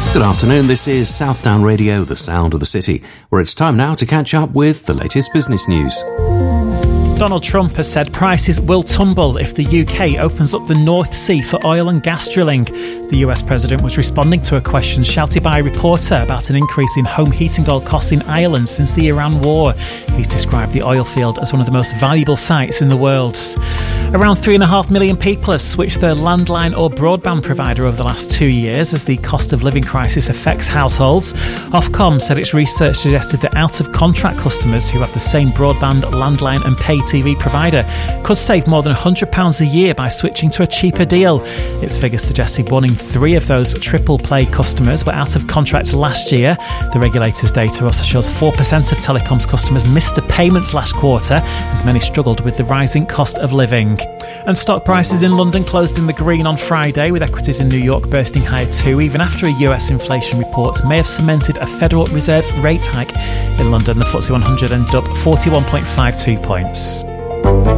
Good afternoon, this is Southdown Radio, the sound of the city, where it's time now to catch up with the latest business news. Donald Trump has said prices will tumble if the UK opens up the North Sea for oil and gas drilling. The US president was responding to a question shouted by a reporter about an increase in home heating oil costs in Ireland since the Iran war. He's described the oil field as one of the most valuable sites in the world. Around 3.5 million people have switched their landline or broadband provider over the last 2 years as the cost of living crisis affects households. Ofcom said its research suggested that out-of-contract customers who have the same broadband, landline and pay TV provider could save more than £100 a year by switching to a cheaper deal. Its figures suggested 1 in 3 of those triple play customers were out of contract last year. The regulator's data also shows 4% of telecoms customers missed a payments last quarter, as many struggled with the rising cost of living. And stock prices in London closed in the green on Friday, with equities in New York bursting higher too, even after a US inflation report may have cemented a Federal Reserve rate hike. In London, the FTSE 100 ended up 41.52 points.